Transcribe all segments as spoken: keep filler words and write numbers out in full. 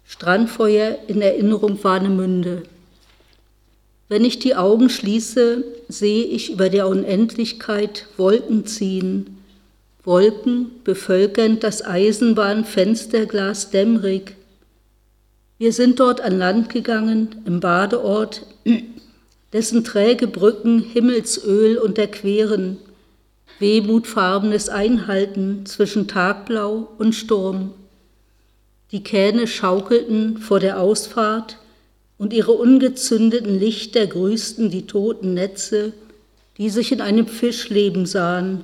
Strandfeuer in Erinnerung Warnemünde. Wenn ich die Augen schließe, sehe ich über der Unendlichkeit Wolken ziehen. Wolken bevölkernd das Eisenbahnfensterglas dämmerig. Wir sind dort an Land gegangen, im Badeort, dessen träge Brücken Himmelsöl unterqueren, wehmutfarbenes Einhalten zwischen Tagblau und Sturm. Die Kähne schaukelten vor der Ausfahrt und ihre ungezündeten Lichter grüßten die toten Netze, die sich in einem Fischleben sahen.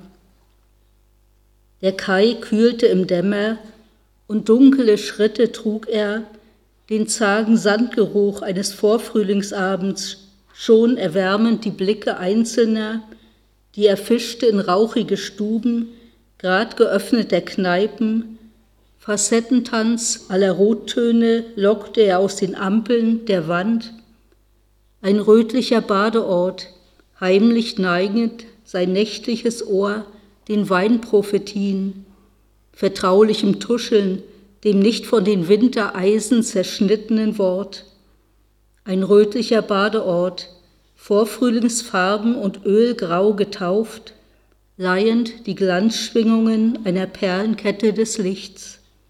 Der Kai kühlte im Dämmer und dunkle Schritte trug er, den zagen Sandgeruch eines Vorfrühlingsabends, schon erwärmend die Blicke Einzelner, die er fischte in rauchige Stuben, grad geöffneter Kneipen. Facettentanz aller Rottöne lockte er aus den Ampeln der Wand. Ein rötlicher Badeort, heimlich neigend sein nächtliches Ohr den Weinprophetien, vertraulichem Tuscheln, dem nicht von den Wintereisen zerschnittenen Wort. Ein rötlicher Badeort, Vorfrühlingsfarben und Ölgrau getauft, leihend die Glanzschwingungen einer Perlenkette des Lichts.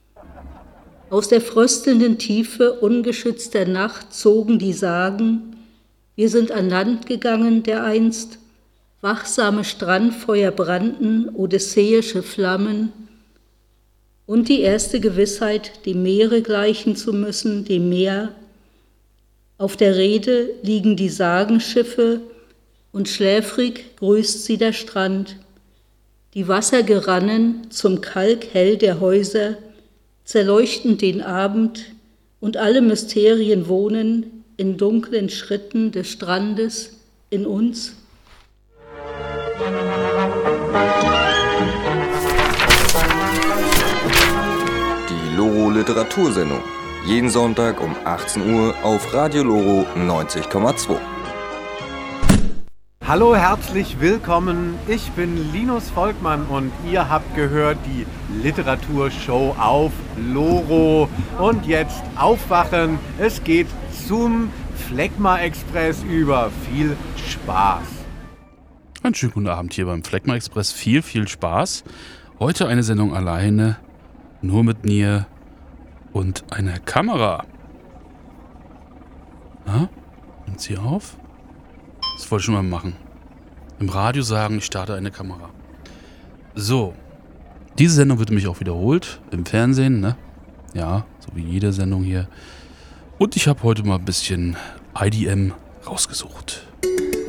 Aus der fröstelnden Tiefe ungeschützter Nacht zogen die Sagen, wir sind an Land gegangen dereinst, wachsame Strandfeuer brannten, odysseische Flammen, und die erste Gewissheit, dem Meere gleichen zu müssen, dem Meer. Auf der Reede liegen die Sagenschiffe und schläfrig grüßt sie der Strand. Die Wasser gerannen zum Kalkhell der Häuser, zerleuchten den Abend und alle Mysterien wohnen in dunklen Schritten des Strandes in uns. Die Loro Literatursendung. Jeden Sonntag um achtzehn Uhr auf Radio Loro neunzig Komma zwei. Hallo, herzlich willkommen. Ich bin Linus Volkmann und ihr habt gehört die Literaturshow auf Loro. Und jetzt aufwachen. Es geht zum Phlegma Express über. Viel Spaß. Einen schönen guten Abend hier beim Phlegma Express. Viel, viel Spaß. Heute eine Sendung alleine, nur mit mir und einer Kamera. Na, nimmt sie auf? Das wollte ich schon mal machen. Im Radio sagen, ich starte eine Kamera. So, diese Sendung wird nämlich auch wiederholt im Fernsehen, ne? Ja, so wie jede Sendung hier. Und ich habe heute mal ein bisschen I D M rausgesucht.